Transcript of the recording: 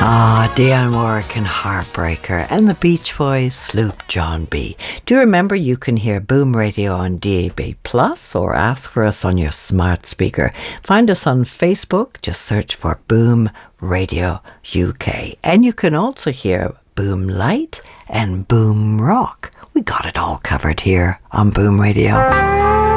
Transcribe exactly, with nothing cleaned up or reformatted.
Ah, Dionne Warwick and Heartbreaker and the Beach Boys, Sloop John B. Do remember you can hear Boom Radio on D A B Plus or ask for us on your smart speaker. Find us on Facebook, just search for Boom Radio U K. And you can also hear Boom Light and Boom Rock. We got it all covered here on Boom Radio.